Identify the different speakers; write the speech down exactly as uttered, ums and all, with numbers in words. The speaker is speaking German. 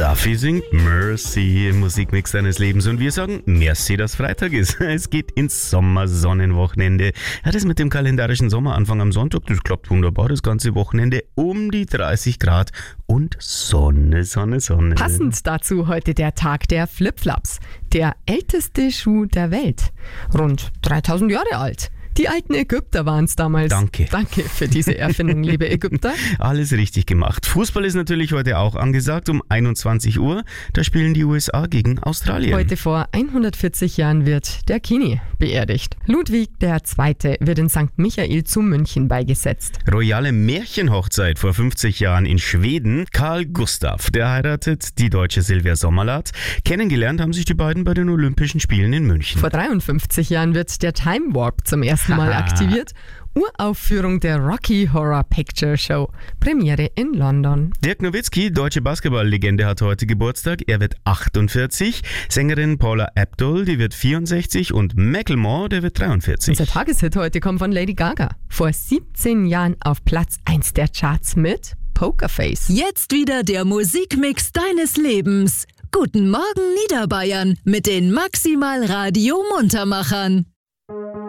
Speaker 1: Duffy singt Mercy im Musikmix deines Lebens und wir sagen merci, dass Freitag ist. Es geht ins Sommersonnenwochenende. Ja, das mit dem kalendarischen Sommeranfang am Sonntag, das klappt wunderbar, das ganze Wochenende um die dreißig Grad und Sonne, Sonne, Sonne.
Speaker 2: Passend dazu heute der Tag der Flipflops, der älteste Schuh der Welt. Rund dreitausend Jahre alt. Die alten Ägypter waren es damals.
Speaker 1: Danke.
Speaker 2: Danke für diese Erfindung, liebe Ägypter.
Speaker 1: Alles richtig gemacht. Fußball ist natürlich heute auch angesagt um einundzwanzig Uhr. Da spielen die U S A gegen Australien.
Speaker 2: Heute vor hundertvierzig Jahren wird der Kini beerdigt. Ludwig der Zweite wird in Sankt Michael zu München beigesetzt.
Speaker 1: Royale Märchenhochzeit vor fünfzig Jahren in Schweden. Carl Gustaf, der heiratet die deutsche Silvia Sommerlath. Kennengelernt haben sich die beiden bei den Olympischen Spielen in München.
Speaker 2: Vor dreiundfünfzig Jahren wird der Time Warp zum ersten Mal aktiviert. Uraufführung der Rocky Horror Picture Show. Premiere in London.
Speaker 1: Dirk Nowitzki, deutsche Basketballlegende, hat heute Geburtstag. Er wird achtundvierzig. Sängerin Paula Abdul, die wird vierundsechzig. Und Macklemore, der wird dreiundvierzig.
Speaker 2: Unser Tageshit heute kommt von Lady Gaga. Vor siebzehn Jahren auf Platz eins der Charts mit Pokerface.
Speaker 3: Jetzt wieder der Musikmix deines Lebens. Guten Morgen Niederbayern mit den Maximal Radio Muntermachern.